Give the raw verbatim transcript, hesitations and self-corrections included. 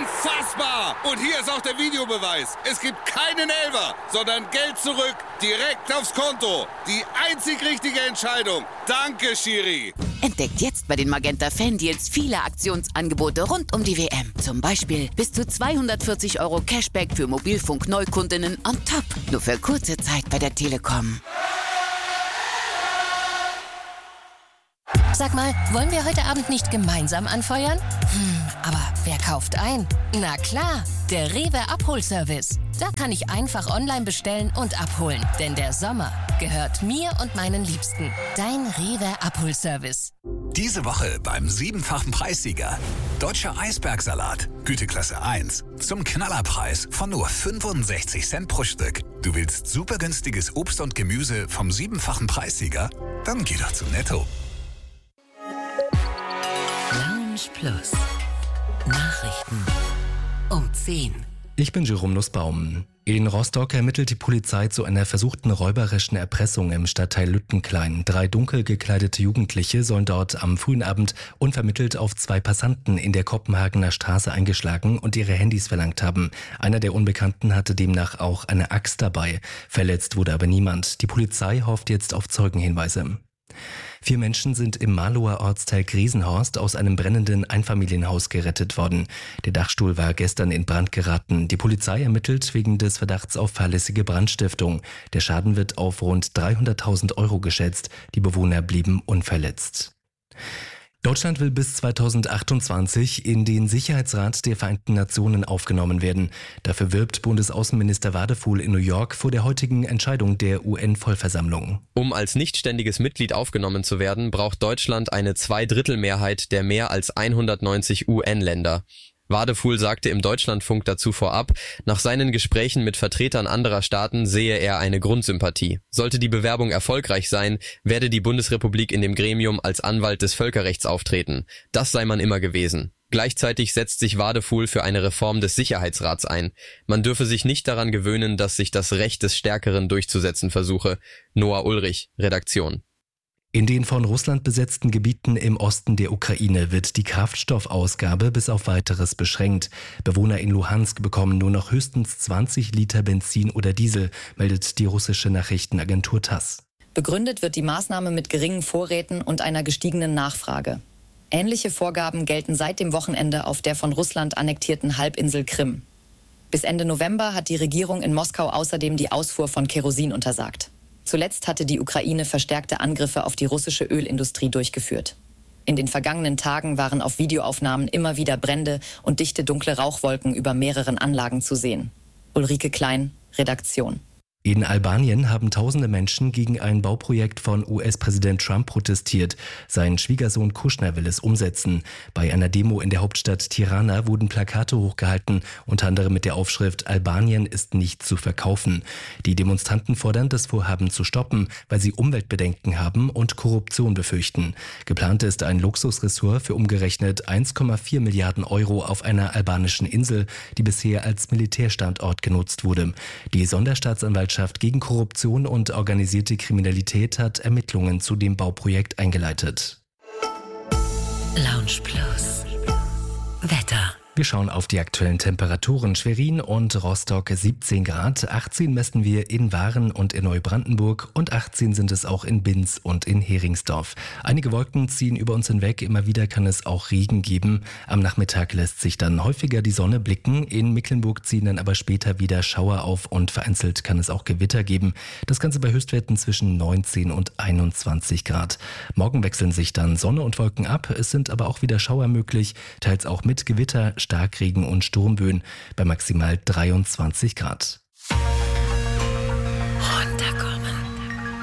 Unfassbar! Und hier ist auch der Videobeweis. Es gibt keinen Elfer, sondern Geld zurück, direkt aufs Konto. Die einzig richtige Entscheidung. Danke, Schiri. Entdeckt jetzt bei den Magenta Fan-Deals viele Aktionsangebote rund um die W M. Zum Beispiel bis zu zweihundertvierzig Euro Cashback für Mobilfunk-Neukundinnen on top. Nur für kurze Zeit bei der Telekom. Sag mal, wollen wir heute Abend nicht gemeinsam anfeuern? Hm, aber wer kauft ein? Na klar, der Rewe Abholservice. Da kann ich einfach online bestellen und abholen. Denn der Sommer gehört mir und meinen Liebsten. Dein Rewe Abholservice. Diese Woche beim siebenfachen Preissieger. Deutscher Eisbergsalat, Güteklasse eins. Zum Knallerpreis von nur fünfundsechzig Cent pro Stück. Du willst super günstiges Obst und Gemüse vom siebenfachen Preissieger? Dann geh doch zu Netto. Plus. Nachrichten um zehn. Ich bin Jerome Nussbaum. In Rostock ermittelt die Polizei zu einer versuchten räuberischen Erpressung im Stadtteil Lüttenklein. Drei dunkel gekleidete Jugendliche sollen dort am frühen Abend unvermittelt auf zwei Passanten in der Kopenhagener Straße eingeschlagen und ihre Handys verlangt haben. Einer der Unbekannten hatte demnach auch eine Axt dabei. Verletzt wurde aber niemand. Die Polizei hofft jetzt auf Zeugenhinweise. Vier Menschen sind im Marlower Ortsteil Griesenhorst aus einem brennenden Einfamilienhaus gerettet worden. Der Dachstuhl war gestern in Brand geraten. Die Polizei ermittelt wegen des Verdachts auf fahrlässige Brandstiftung. Der Schaden wird auf rund dreihunderttausend Euro geschätzt. Die Bewohner blieben unverletzt. Deutschland will bis zweitausendachtundzwanzig in den Sicherheitsrat der Vereinten Nationen aufgenommen werden. Dafür wirbt Bundesaußenminister Wadefuhl in New York vor der heutigen Entscheidung der U N-Vollversammlung. Um als nichtständiges Mitglied aufgenommen zu werden, braucht Deutschland eine Zweidrittelmehrheit der mehr als hundertneunzig U N-Länder. Wadefuhl sagte im Deutschlandfunk dazu vorab, nach seinen Gesprächen mit Vertretern anderer Staaten sehe er eine Grundsympathie. Sollte die Bewerbung erfolgreich sein, werde die Bundesrepublik in dem Gremium als Anwalt des Völkerrechts auftreten. Das sei man immer gewesen. Gleichzeitig setzt sich Wadefuhl für eine Reform des Sicherheitsrats ein. Man dürfe sich nicht daran gewöhnen, dass sich das Recht des Stärkeren durchzusetzen versuche. Noah Ulrich, Redaktion. In den von Russland besetzten Gebieten im Osten der Ukraine wird die Kraftstoffausgabe bis auf Weiteres beschränkt. Bewohner in Luhansk bekommen nur noch höchstens zwanzig Liter Benzin oder Diesel, meldet die russische Nachrichtenagentur TASS. Begründet wird die Maßnahme mit geringen Vorräten und einer gestiegenen Nachfrage. Ähnliche Vorgaben gelten seit dem Wochenende auf der von Russland annektierten Halbinsel Krim. Bis Ende November hat die Regierung in Moskau außerdem die Ausfuhr von Kerosin untersagt. Zuletzt hatte die Ukraine verstärkte Angriffe auf die russische Ölindustrie durchgeführt. In den vergangenen Tagen waren auf Videoaufnahmen immer wieder Brände und dichte dunkle Rauchwolken über mehreren Anlagen zu sehen. Ulrike Klein, Redaktion. In Albanien haben tausende Menschen gegen ein Bauprojekt von U S-Präsident Trump protestiert. Sein Schwiegersohn Kushner will es umsetzen. Bei einer Demo in der Hauptstadt Tirana wurden Plakate hochgehalten, unter anderem mit der Aufschrift "Albanien ist nicht zu verkaufen". Die Demonstranten fordern, das Vorhaben zu stoppen, weil sie Umweltbedenken haben und Korruption befürchten. Geplant ist ein Luxusressort für umgerechnet eins Komma vier Milliarden Euro auf einer albanischen Insel, die bisher als Militärstandort genutzt wurde. Die Sonderstaatsanwaltschaft gegen Korruption und organisierte Kriminalität hat Ermittlungen zu dem Bauprojekt eingeleitet. Lounge Plus. Wetter. Wir schauen auf die aktuellen Temperaturen. Schwerin und Rostock siebzehn Grad, achtzehn messen wir in Waren und in Neubrandenburg und achtzehn sind es auch in Binz und in Heringsdorf. Einige Wolken ziehen über uns hinweg, immer wieder kann es auch Regen geben. Am Nachmittag lässt sich dann häufiger die Sonne blicken. In Mecklenburg ziehen dann aber später wieder Schauer auf und vereinzelt kann es auch Gewitter geben. Das Ganze bei Höchstwerten zwischen neunzehn und einundzwanzig Grad. Morgen wechseln sich dann Sonne und Wolken ab, es sind aber auch wieder Schauer möglich, teils auch mit Gewitter, Starkregen und Sturmböen bei maximal dreiundzwanzig Grad. Runter